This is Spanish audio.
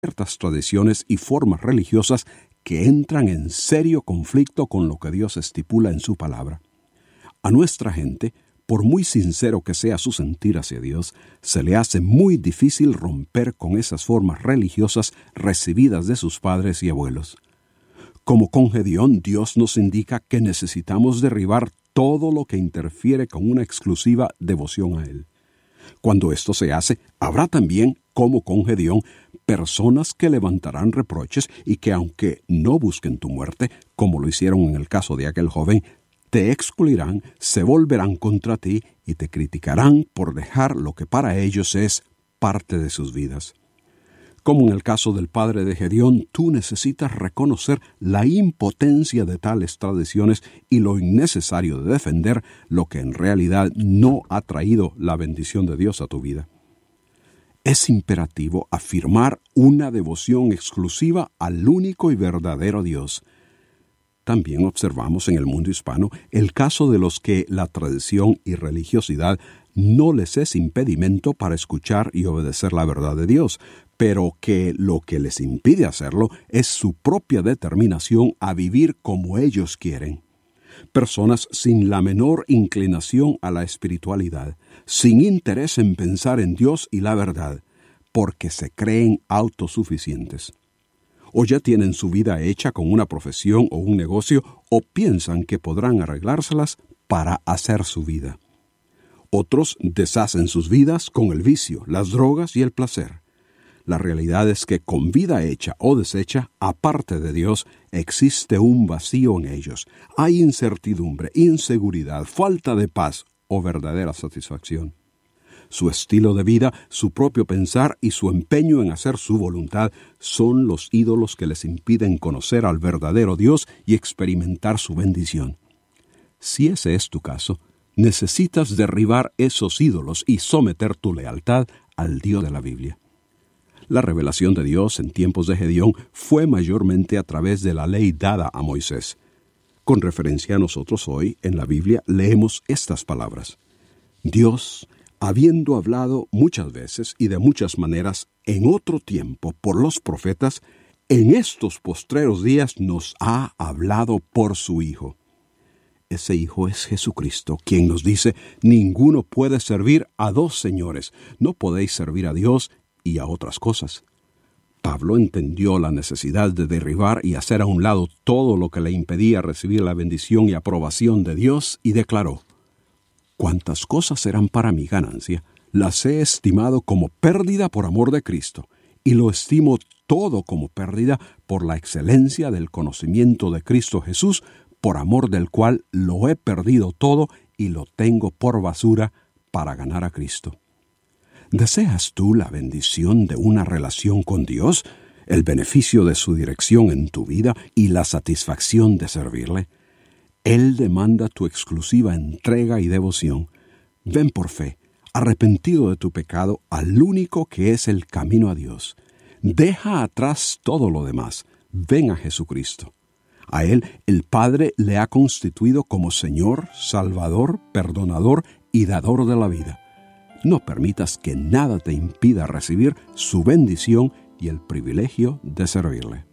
ciertas tradiciones y formas religiosas que entran en serio conflicto con lo que Dios estipula en su palabra. A nuestra gente, por muy sincero que sea su sentir hacia Dios, se le hace muy difícil romper con esas formas religiosas recibidas de sus padres y abuelos. Como con Gedeón, Dios nos indica que necesitamos derribar todo lo que interfiere con una exclusiva devoción a Él. Cuando esto se hace, habrá también, como con Gedeón, personas que levantarán reproches y que, aunque no busquen tu muerte, como lo hicieron en el caso de aquel joven, te excluirán, se volverán contra ti y te criticarán por dejar lo que para ellos es parte de sus vidas. Como en el caso del padre de Gedeón, tú necesitas reconocer la impotencia de tales tradiciones y lo innecesario de defender lo que en realidad no ha traído la bendición de Dios a tu vida. Es imperativo afirmar una devoción exclusiva al único y verdadero Dios. También observamos en el mundo hispano el caso de los que la tradición y religiosidad no les es impedimento para escuchar y obedecer la verdad de Dios, pero que lo que les impide hacerlo es su propia determinación a vivir como ellos quieren. Personas sin la menor inclinación a la espiritualidad, sin interés en pensar en Dios y la verdad, porque se creen autosuficientes. O ya tienen su vida hecha con una profesión o un negocio, o piensan que podrán arreglárselas para hacer su vida. Otros deshacen sus vidas con el vicio, las drogas y el placer. La realidad es que con vida hecha o deshecha, aparte de Dios, existe un vacío en ellos. Hay incertidumbre, inseguridad, falta de paz o verdadera satisfacción. Su estilo de vida, su propio pensar y su empeño en hacer su voluntad son los ídolos que les impiden conocer al verdadero Dios y experimentar su bendición. Si ese es tu caso, necesitas derribar esos ídolos y someter tu lealtad al Dios de la Biblia. La revelación de Dios en tiempos de Gedeón fue mayormente a través de la ley dada a Moisés. Con referencia a nosotros hoy, en la Biblia, leemos estas palabras. Dios, habiendo hablado muchas veces y de muchas maneras en otro tiempo por los profetas, en estos postreros días nos ha hablado por su Hijo. Ese Hijo es Jesucristo, quien nos dice, ninguno puede servir a dos señores, no podéis servir a Dios y a otras cosas. Pablo entendió la necesidad de derribar y hacer a un lado todo lo que le impedía recibir la bendición y aprobación de Dios y declaró, «Cuantas cosas eran para mi ganancia, las he estimado como pérdida por amor de Cristo, y lo estimo todo como pérdida por la excelencia del conocimiento de Cristo Jesús, por amor del cual lo he perdido todo y lo tengo por basura para ganar a Cristo». ¿Deseas tú la bendición de una relación con Dios, el beneficio de su dirección en tu vida y la satisfacción de servirle? Él demanda tu exclusiva entrega y devoción. Ven por fe, arrepentido de tu pecado, al único que es el camino a Dios. Deja atrás todo lo demás. Ven a Jesucristo. A Él el Padre le ha constituido como Señor, Salvador, Perdonador y Dador de la vida. No permitas que nada te impida recibir su bendición y el privilegio de servirle.